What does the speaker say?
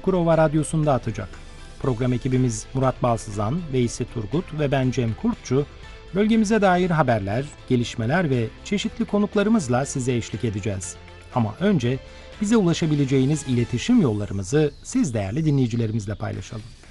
Çukurova Radyosu'nda atacak. Program ekibimiz Murat Balsızan, Veysi Turgut ve ben Cem Kurtçu, bölgemize dair haberler, gelişmeler ve çeşitli konuklarımızla size eşlik edeceğiz. Ama önce bize ulaşabileceğiniz iletişim yollarımızı siz değerli dinleyicilerimizle paylaşalım.